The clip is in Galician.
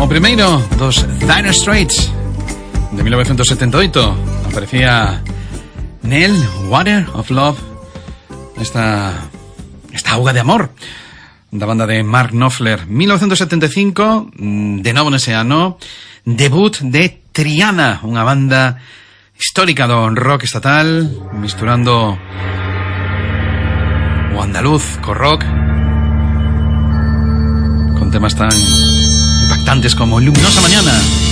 O primeiro dos Dire Straits de 1978 aparecía Nel Water of Love, esta auga de amor da banda de Mark Knopfler. 1975, de novo nese ano, debut de Triana, unha banda histórica do rock estatal, misturando o andaluz co rock, con temas tan impactantes como Luminosa Mañana.